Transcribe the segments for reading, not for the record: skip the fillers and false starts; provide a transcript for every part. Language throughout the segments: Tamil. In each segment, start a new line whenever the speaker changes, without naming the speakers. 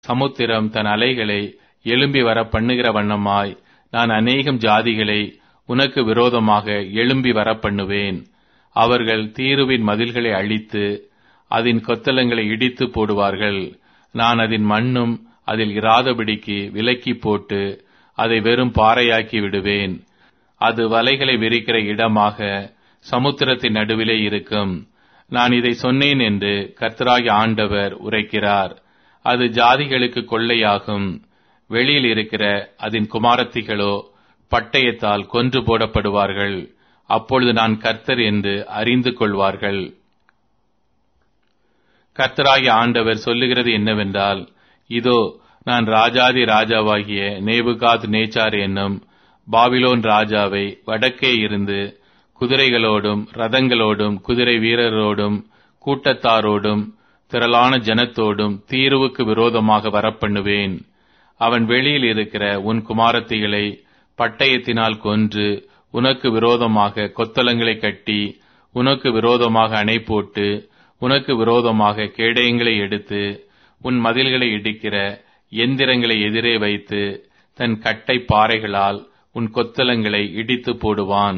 சமுத்திரம் தன் அலைகளை எழும்பி வர பண்ணுகிற வண்ணமாய் நான் அநேகம் ஜாதிகளை உனக்கு விரோதமாக எழும்பி வர பண்ணுவேன். அவர்கள் தீருவின் மதில்களை அழித்து அதன் கொத்தளங்களை இடித்து போடுவார்கள். நான் அதன் மண்ணும் அதில் இராதபடிக்கு விலக்கி போட்டு அதை வெறும் பாறையாக்கி விடுவேன். அது வலைகளை விரிக்கிற இடமாக சமுத்திரத்தின் நடுவிலே இருக்கும். நான் இதை சொன்னேன் என்று கர்த்தராகிய ஆண்டவர் உரைக்கிறார். அது ஜாதிகளுக்கு கொள்ளையாகும். வெளியில் இருக்கிற அதன் குமாரத்திகளோ பட்டயத்தால் கொன்று போடப்படுவார்கள். அப்பொழுது நான் கர்த்தர் என்று அறிந்து கொள்வார்கள். கர்த்தராகிய ஆண்டவர் சொல்லுகிறது என்னவென்றால், இதோ நான் ராஜாதி ராஜாவாகிய நேபுகாத் நேச்சார் என்னும் பாபிலோன் ராஜாவை வடக்கே இருந்து குதிரைகளோடும் ரதங்களோடும் குதிரை வீரரோடும் கூட்டத்தாரோடும் திரளான ஜனத்தோடும் தீருவுக்கு விரோதமாக வரப்பண்ணுவேன். அவன் வெளியில் இருக்கிற உன் குமாரத்திகளை பட்டயத்தினால் கொன்று உனக்கு விரோதமாக கொத்தளங்களை கட்டி உனக்கு விரோதமாக அணை போட்டு உனக்கு விரோதமாக கேடயங்களை எடுத்து உன் மதில்களை இடிக்கிற எந்திரங்களை எதிரே வைத்து தன் கட்டை பாறைகளால் உன் கொத்தளங்களை இடித்து போடுவான்.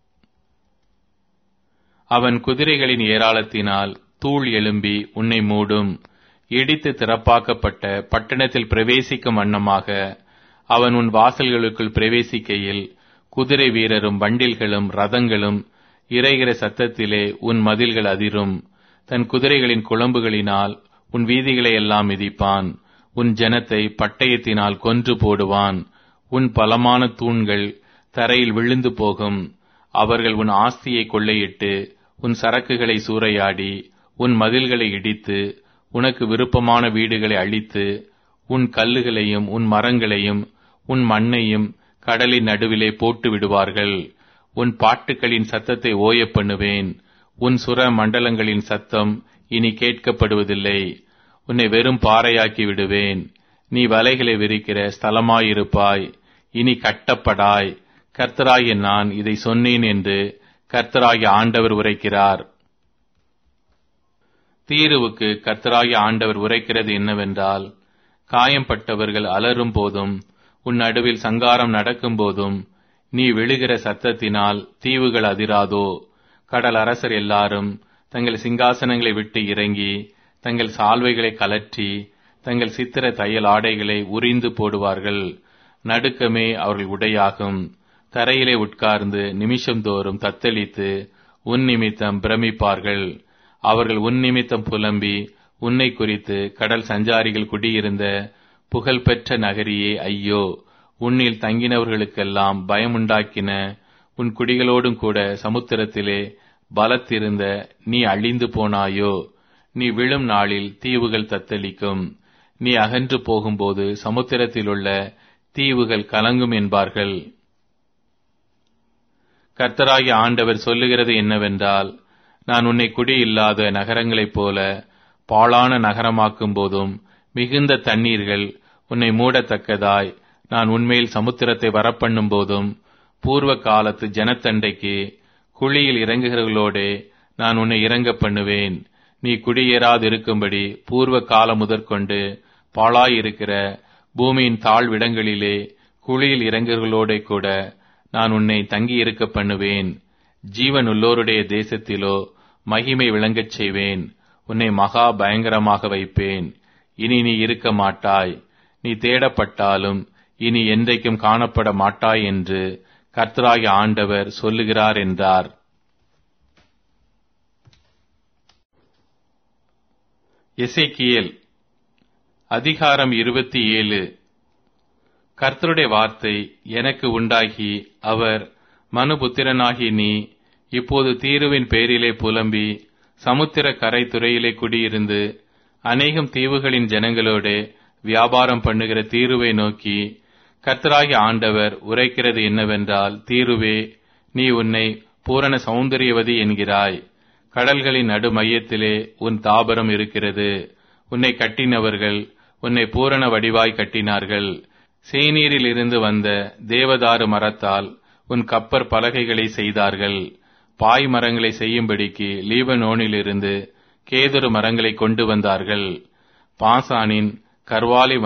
அவன் குதிரைகளின் ஏராளத்தினால் தூள் எழும்பி உன்னை மூடும். இடித்து திறப்பாக்கப்பட்ட பட்டணத்தில் பிரவேசிக்கும் வண்ணமாக அவன் உன் வாசல்களுக்குள் பிரவேசிக்கையில் குதிரை வீரரும் வண்டில்களும் ரதங்களும் இறைகிற சத்தத்திலே உன் மதில்கள் அதிரும். தன் குதிரைகளின் குளம்புகளினால் உன் வீதிகளை எல்லாம் மிதிப்பான். உன் ஜனத்தை பட்டயத்தினால் கொன்று போடுவான். உன் பலமான தூண்கள் தரையில் விழுந்து போகும். அவர்கள் உன் ஆஸ்தியை கொள்ளையிட்டு உன் சரக்குகளை சூறையாடி உன் மதில்களை இடித்து உனக்கு விருப்பமான வீடுகளை அழித்து உன் கல்லுகளையும் உன் மரங்களையும் உன் மண்ணையும் கடலின் நடுவிலே போட்டு விடுவார்கள். உன் பாட்டுகளின் சத்தத்தை ஓய பண்ணுவேன். உன் சுர மண்டலங்களின் சத்தம் இனி கேட்கப்படுவதில்லை. உன்னை வெறும் பாறையாக்கி விடுவேன். நீ வலைகளை விரிக்கிற ஸ்தலமாயிருப்பாய். இனி கட்டப்படாய். கர்த்தராகிய நான் இதை சொன்னேன் என்று கர்த்தராகிய ஆண்டவர் உரைக்கிறார். தீருவுக்கு கர்த்தராகிய ஆண்டவர் உரைக்கிறது என்னவென்றால், காயம்பட்டவர்கள் அலறும் போதும் உன் நடுவில் சங்காரம் நடக்கும் போதும் நீ விழுகிற சத்தத்தினால் தீவுகள் அதிராதோ? கடல் அரசர் எல்லாரும் தங்கள் சிங்காசனங்களை விட்டு இறங்கி தங்கள் சால்வைகளை கலற்றி தங்கள் சித்திர தையல் ஆடைகளை உரிந்து போடுவார்கள். நடுக்கமே அவர்கள் உடையாகும். தரையிலே உட்கார்ந்து நிமிஷந்தோறும் தத்தளித்து உன் நிமித்தம் பிரமிப்பார்கள். அவர்கள் உன் நிமித்தம் புலம்பி உன்னை குறித்து கடல் சஞ்சாரிகள் குடியிருந்த புகழ்பெற்ற நகரியே ஐயோ, உன்னில் தங்கினவர்களுக்கெல்லாம் பயமுண்டாக்கின உன் குடிகளோடும் கூட சமுத்திரத்திலே பலத்திருந்த நீ அழிந்து போனாயோ? நீ விழும் நாளில் தீவுகள் தத்தளிக்கும். நீ அகன்று போகும்போது சமுத்திரத்திலுள்ள தீவுகள் கலங்கும் என்பார்கள். கர்த்தராகிய ஆண்டவர் சொல்லுகிறது என்னவென்றால், நான் உன்னை குடியில்லாத நகரங்களைப் போல பாழான நகரமாக்கும் போதும் மிகுந்த தண்ணீர்கள் உன்னை மூடத்தக்கதாய் நான் உன்மேல் சமுத்திரத்தை வரப்பண்ணும் போதும் பூர்வ காலத்து ஜனத்தண்டைக்கு குழியில் இறங்குகிறவர்களோடே நான் உன்னை இறங்க பண்ணுவேன். நீ குடியேறாதிருக்கும்படி பூர்வ காலம் முதற்கொண்டு பாழாயிருக்கிற பூமியின் தாழ்விடங்களிலே குழியில் இறங்குகிறவர்களோடே கூட நான் உன்னை தங்கியிருக்க பண்ணுவேன். ஜீவன் உள்ளோருடைய தேசத்திலோ மகிமை விளங்கச் செய்வேன். உன்னை மகா பயங்கரமாக வைப்பேன். இனி நீ இருக்க மாட்டாய். நீ தேடப்பட்டாலும் இனி என்றைக்கும் காணப்பட மாட்டாய் என்று கர்த்தராகிய ஆண்டவர் சொல்லுகிறார் என்றார். எசேக்கியேல் அதிகாரம் 27. கர்த்தருடைய வார்த்தை எனக்கு உண்டாகி அவர், மனுபுத்திரனாகி நீ இப்போது தீருவின் பேரிலே புலம்பி சமுத்திர கரை துறையிலே குடியிருந்து அநேகம் தீவுகளின் ஜனங்களோடு வியாபாரம் பண்ணுகிற தீருவை நோக்கி, கர்த்தராகிய ஆண்டவர் உரைக்கிறது என்னவென்றால், தீருவே, நீ உன்னை பூரண சௌந்தரியவதி என்கிறாய். கடல்களின் நடு மையத்திலே உன் தாபரம் இருக்கிறது. உன்னை கட்டினவர்கள் உன்னை பூரண வடிவாய் கட்டினார்கள். சேனீரில் இருந்து வந்த தேவதாரு மரத்தால் உன் கப்பற் பலகைகளை செய்தார்கள். பாய் மரங்களை செய்யும்படிக்கு லீபனோனிலிருந்து கேதுரு மரங்களை கொண்டு வந்தார்கள். பாசானின் கர்வாலி